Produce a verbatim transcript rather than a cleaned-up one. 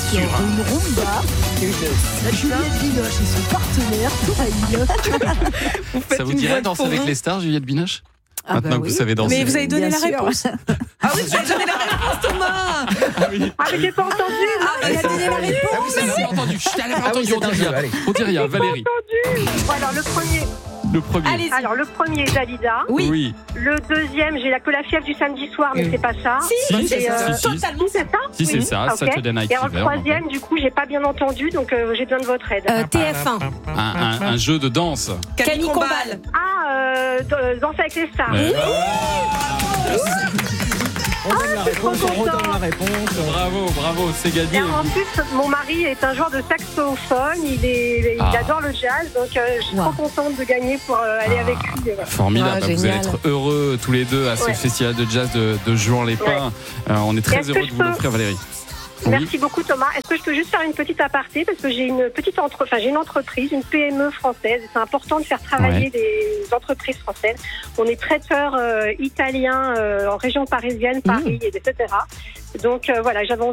sur une rumba. Juliette Binoche et son partenaire Touraine. Ça vous dirait danser avec les stars, Juliette Binoche? Ah Maintenant bah que oui. vous savez danser. Mais vous avez donné Bien la sûr. réponse. Ah oui, vous avez donné la réponse, Thomas. Ah oui. Ah, mais j'ai pas entendu. Ah, il a donné la réponse. Ah oui, ça, elle a entendu. Chut, elle a Ah oui, entendu. c'est On dit un jeu, rien. allez. On dit rien. Valérie, Entendu. Bon, alors, le premier. le premier. Allez-y. Alors, le premier, Dalida. Oui. Oui. Le deuxième, j'ai la que la fièvre du samedi soir, mais Mm. c'est pas ça. Si, Si, c'est c'est, ça. euh, si, si. Totalement. Si, c'est ça. Si, c'est Oui. ça, Ok. Saturday Night Et en Fever. troisième, du coup, j'ai pas bien entendu, donc euh, j'ai besoin de votre aide. Euh, T F un. Un, un, un jeu de danse. Camille Combal. Ah, euh, d- Danser avec les stars. Ouais. On donne la réponse, on redonne la réponse. Bravo, bravo, c'est Et gagné. en plus, mon mari est un joueur de saxophone, il, est, il Ah. adore le jazz, donc euh, je suis Wow. trop contente de gagner pour euh, aller Ah. avec lui. euh. Formidable, Ah, bah, vous allez génial. être heureux tous les deux à ce Ouais. festival de jazz de, de Juan-les-Pins. Euh, on est très Est-ce heureux que de je vous peux- l'offrir, Valérie. Merci beaucoup Thomas. Est-ce que je peux juste faire une petite aparté parce que j'ai une petite entre... enfin, j'ai une entreprise, une P M E française. Et c'est important de faire travailler Ouais. des entreprises françaises. On est traiteur euh, italien euh, en région parisienne, Paris, et cetera. Donc euh, voilà, j'avais